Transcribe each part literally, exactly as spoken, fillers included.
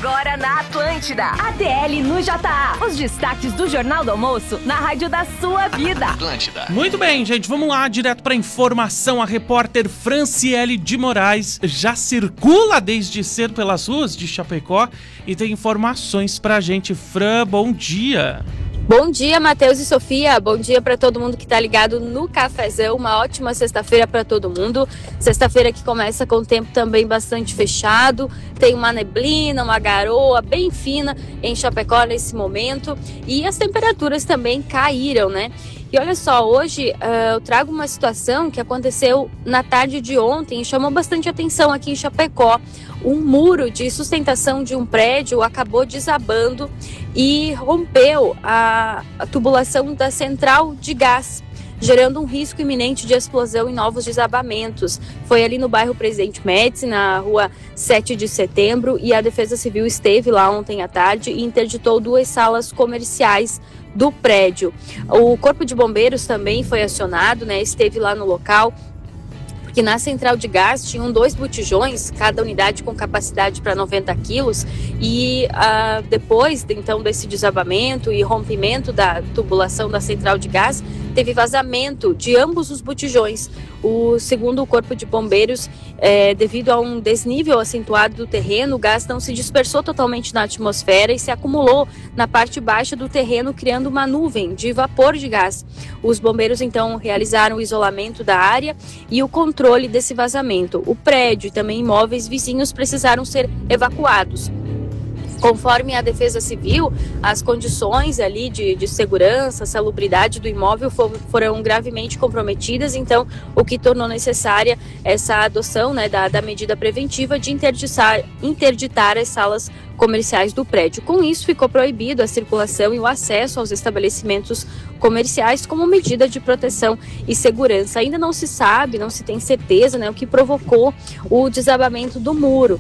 Agora na Atlântida. A T L no J A. Os destaques do Jornal do Almoço na rádio da sua vida. Atlântida. Muito bem, gente. Vamos lá, direto para informação. A repórter Franciele de Moraes já circula desde cedo pelas ruas de Chapecó e tem informações pra gente. Fran, bom dia. Bom dia, Matheus e Sofia. Bom dia para todo mundo que tá ligado no Cafezão. Uma ótima sexta-feira para todo mundo. Sexta-feira que começa com o tempo também bastante fechado. Tem uma neblina, uma garoa bem fina em Chapecó nesse momento. E as temperaturas também caíram, né? E olha só, hoje uh, eu trago uma situação que aconteceu na tarde de ontem e chamou bastante atenção aqui em Chapecó. Um muro de sustentação de um prédio acabou desabando e rompeu a, a tubulação da central de gás, gerando um risco iminente de explosão e novos desabamentos. Foi ali no bairro Presidente Médici, na rua sete de setembro, e a Defesa Civil esteve lá ontem à tarde e interditou duas salas comerciais do prédio. O Corpo de Bombeiros também foi acionado, né? Esteve lá no local, porque na central de gás tinham dois botijões, cada unidade com capacidade para noventa quilos, e uh, depois então desse desabamento e rompimento da tubulação da central de gás, teve vazamento de ambos os botijões. O segundo o Corpo de Bombeiros, é, devido a um desnível acentuado do terreno, o gás não se dispersou totalmente na atmosfera e se acumulou na parte baixa do terreno, criando uma nuvem de vapor de gás. Os bombeiros então realizaram o isolamento da área e o controle desse vazamento. O prédio e também imóveis vizinhos precisaram ser evacuados. Conforme a Defesa Civil, as condições ali de, de segurança, salubridade do imóvel for, foram gravemente comprometidas, então o que tornou necessária essa adoção, né, da, da medida preventiva de interditar, interditar as salas comerciais do prédio. Com isso, ficou proibido a circulação e o acesso aos estabelecimentos comerciais como medida de proteção e segurança. Ainda não se sabe, não se tem certeza, né, o que provocou o desabamento do muro.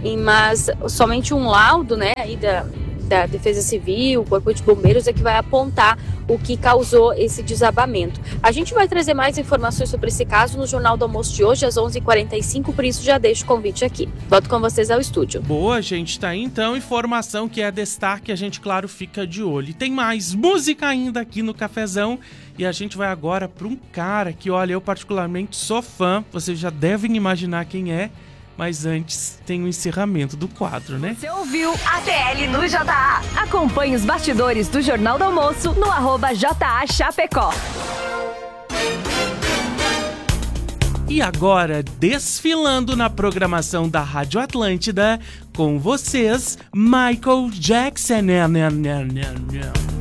Mas somente um laudo, né, aí da, da Defesa Civil, o Corpo de Bombeiros é que vai apontar o que causou esse desabamento. A gente vai trazer mais informações sobre esse caso no Jornal do Almoço de hoje, às onze e quarenta e cinco, por isso já deixo o convite aqui. Volto com vocês ao estúdio. Boa, gente, tá aí então, informação que é destaque, a gente, claro, fica de olho. E tem mais música ainda aqui no Cafezão, e a gente vai agora para um cara que, olha, eu particularmente sou fã, vocês já devem imaginar quem é, mas antes tem o encerramento do quadro, né? Você ouviu A T L no J A. Acompanhe os bastidores do Jornal do Almoço no arroba J A Chapecó. E agora, desfilando na programação da Rádio Atlântida, com vocês, Michael Jackson.